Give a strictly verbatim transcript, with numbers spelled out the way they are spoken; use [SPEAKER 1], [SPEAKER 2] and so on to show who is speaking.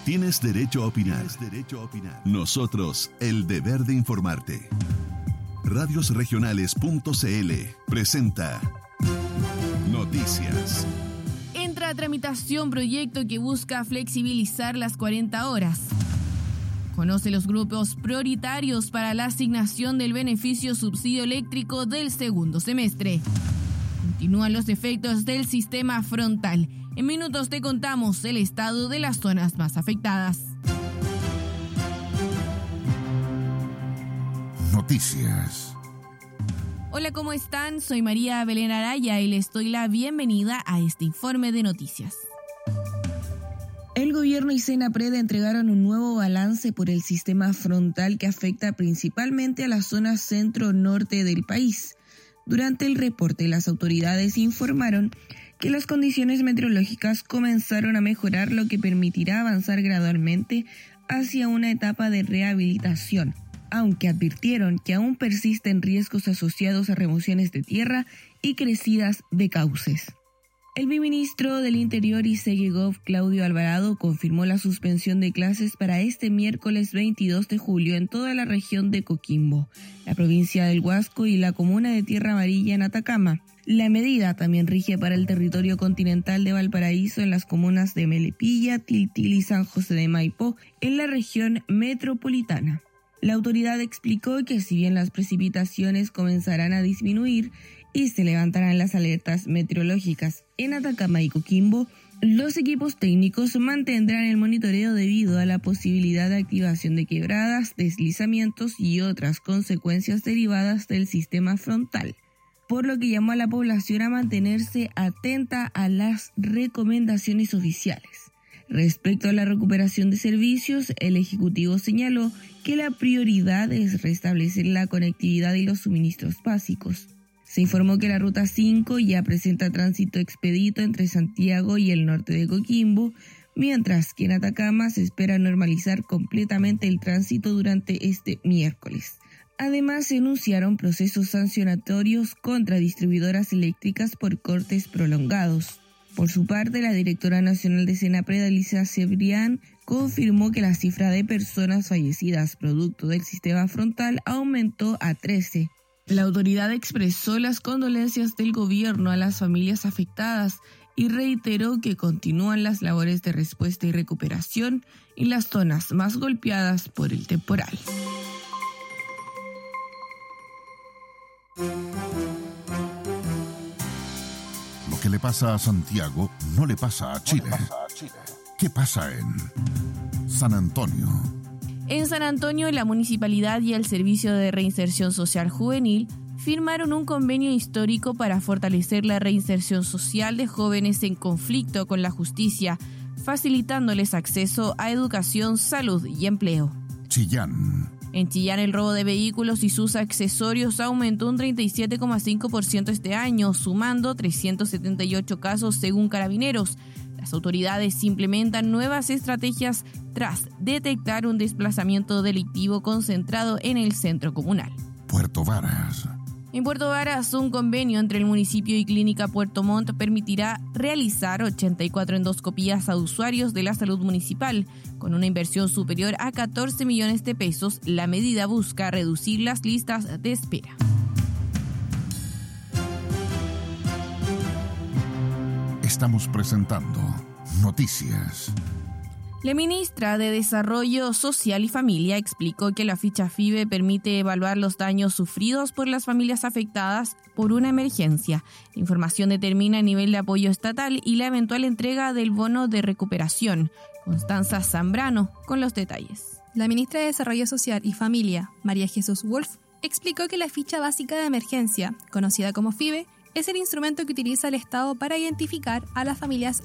[SPEAKER 1] Tienes derecho a opinar. Tienes derecho a opinar. Nosotros, el deber de informarte. radios regionales punto c l presenta Noticias.
[SPEAKER 2] Entra a tramitación proyecto que busca flexibilizar las cuarenta horas. Conoce los grupos prioritarios para la asignación del beneficio subsidio eléctrico del segundo semestre. Continúan los efectos del sistema frontal. En minutos te contamos el estado de las zonas más afectadas.
[SPEAKER 3] Noticias.
[SPEAKER 2] Hola, ¿cómo están? Soy María Belén Araya y les doy la bienvenida a este informe de noticias.
[SPEAKER 4] El gobierno y Senapred entregaron un nuevo balance por el sistema frontal que afecta principalmente a la zona centro-norte del país. Durante el reporte, las autoridades informaron que las condiciones meteorológicas comenzaron a mejorar, lo que permitirá avanzar gradualmente hacia una etapa de rehabilitación, aunque advirtieron que aún persisten riesgos asociados a remociones de tierra y crecidas de cauces. El viceministro del Interior y Segegov, Claudio Alvarado, confirmó la suspensión de clases para este miércoles veintidós de julio en toda la región de Coquimbo, la provincia del Huasco y la comuna de Tierra Amarilla en Atacama. La medida también rige para el territorio continental de Valparaíso en las comunas de Melipilla, Tiltil y San José de Maipo en la región metropolitana. La autoridad explicó que si bien las precipitaciones comenzarán a disminuir y se levantarán las alertas meteorológicas en Atacama y Coquimbo, los equipos técnicos mantendrán el monitoreo debido a la posibilidad de activación de quebradas, deslizamientos y otras consecuencias derivadas del sistema frontal, por lo que llamó a la población a mantenerse atenta a las recomendaciones oficiales. Respecto a la recuperación de servicios, el Ejecutivo señaló que la prioridad es restablecer la conectividad y los suministros básicos. Se informó que la Ruta cinco ya presenta tránsito expedito entre Santiago y el norte de Coquimbo, mientras que en Atacama se espera normalizar completamente el tránsito durante este miércoles. Además, se anunciaron procesos sancionatorios contra distribuidoras eléctricas por cortes prolongados. Por su parte, la directora nacional de Senapred, Alicia Cebrián, confirmó que la cifra de personas fallecidas producto del sistema frontal aumentó a trece. La autoridad expresó las condolencias del gobierno a las familias afectadas y reiteró que continúan las labores de respuesta y recuperación en las zonas más golpeadas por el temporal.
[SPEAKER 3] Lo que le pasa a Santiago no le pasa a Chile. ¿Qué pasa en San Antonio?
[SPEAKER 2] En San Antonio, la Municipalidad y el Servicio de Reinserción Social Juvenil firmaron un convenio histórico para fortalecer la reinserción social de jóvenes en conflicto con la justicia, facilitándoles acceso a educación, salud y empleo.
[SPEAKER 3] Chillán.
[SPEAKER 2] En Chillán, el robo de vehículos y sus accesorios aumentó un treinta y siete coma cinco por ciento este año, sumando trescientos setenta y ocho casos según Carabineros. Las autoridades implementan nuevas estrategias tras detectar un desplazamiento delictivo concentrado en el centro comunal.
[SPEAKER 3] Puerto Varas.
[SPEAKER 2] En Puerto Varas, un convenio entre el municipio y Clínica Puerto Montt permitirá realizar ochenta y cuatro endoscopías a usuarios de la salud municipal. Con una inversión superior a catorce millones de pesos, la medida busca reducir las listas de espera.
[SPEAKER 3] Estamos presentando Noticias.
[SPEAKER 2] La ministra de Desarrollo Social y Familia explicó que la ficha FIBE permite evaluar los daños sufridos por las familias afectadas por una emergencia. La información determina el nivel de apoyo estatal y la eventual entrega del bono de recuperación. Constanza Zambrano con los detalles.
[SPEAKER 5] La ministra de Desarrollo Social y Familia, María Jesús Wolf, explicó que la ficha básica de emergencia, conocida como FIBE, es el instrumento que utiliza el Estado para identificar a las familias